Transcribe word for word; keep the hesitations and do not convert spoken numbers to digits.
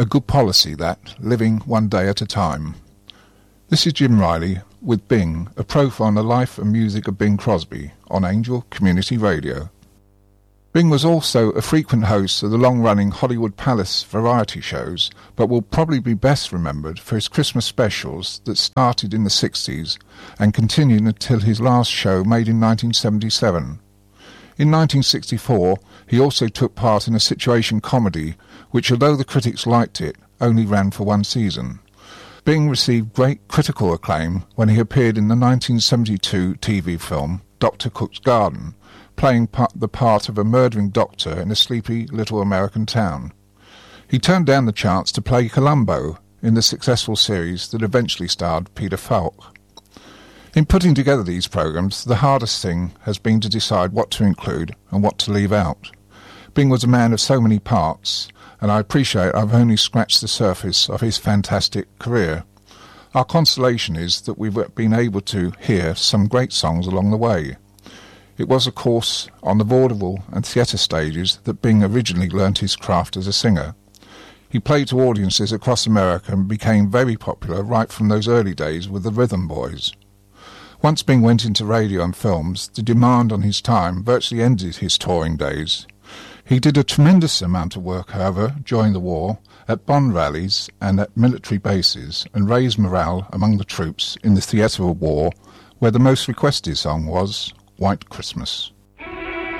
A good policy that, living one day at a time. This is Jim Riley with Bing, a profile on the life and music of Bing Crosby on Angel Community Radio. Bing was also a frequent host of the long-running Hollywood Palace variety shows, but will probably be best remembered for his Christmas specials that started in the sixties and continued until his last show made in nineteen seventy-seven. In nineteen sixty-four, he also took part in a situation comedy, which, although the critics liked it, only ran for one season. Bing received great critical acclaim when he appeared in the nineteen seventy-two T V film Doctor Cook's Garden, playing part, the part of a murdering doctor in a sleepy little American town. He turned down the chance to play Columbo in the successful series that eventually starred Peter Falk. In putting together these programs, the hardest thing has been to decide what to include and what to leave out. Bing was a man of so many parts, and I appreciate I've only scratched the surface of his fantastic career. Our consolation is that we've been able to hear some great songs along the way. It was, of course, on the vaudeville and theatre stages that Bing originally learnt his craft as a singer. He played to audiences across America and became very popular right from those early days with the Rhythm Boys. Once Bing went into radio and films, the demand on his time virtually ended his touring days. He did a tremendous amount of work, however, during the war, at Bond rallies and at military bases, and raised morale among the troops in the theatre of war, where the most requested song was White Christmas.